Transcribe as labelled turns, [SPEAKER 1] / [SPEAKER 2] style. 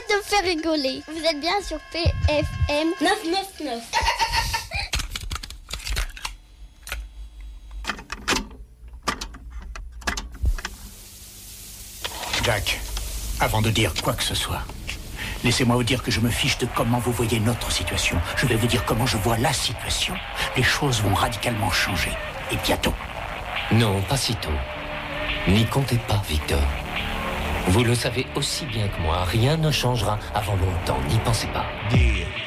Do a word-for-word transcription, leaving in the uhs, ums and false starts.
[SPEAKER 1] de faire rigoler. Vous êtes bien sur P F M neuf neuf neuf.
[SPEAKER 2] Jack, avant de dire quoi que ce soit, laissez-moi vous dire que je me fiche de comment vous voyez notre situation. Je vais vous dire comment je vois la situation. Les choses vont radicalement changer. Et bientôt.
[SPEAKER 3] Non, pas si tôt. N'y comptez pas, Victor. Vous le savez aussi bien que moi, rien ne changera avant longtemps, n'y pensez pas.
[SPEAKER 2] Dire